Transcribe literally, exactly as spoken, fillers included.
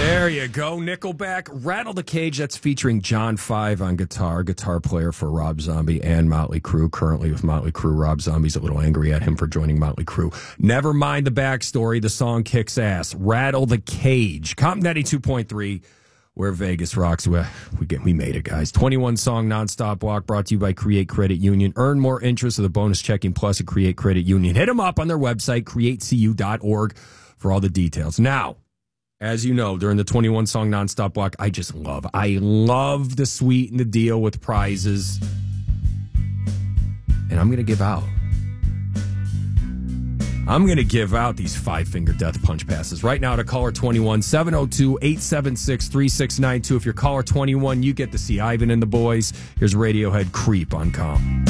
There you go, Nickelback. Rattle the Cage, that's featuring John Five on guitar, guitar player for Rob Zombie and Motley Crue. Currently with Motley Crue, Rob Zombie's a little angry at him for joining Motley Crue. Never mind the backstory, the song kicks ass. Rattle the Cage. Comp ninety-two point three, where Vegas rocks. We, we, get, we made it, guys. twenty-one song nonstop walk brought to you by Create Credit Union. Earn more interest with a bonus checking plus at Create Credit Union. Hit them up on their website, create c u dot org, for all the details. Now, as you know, during the twenty-one song nonstop walk, I just love, I love the sweeten the deal with prizes. And I'm going to give out. I'm going to give out these five-finger death punch passes right now to caller twenty-one, seven oh two, eight seven six, three six nine two. If you're caller twenty-one, you get to see Ivan and the boys. Here's Radiohead Creep on Calm.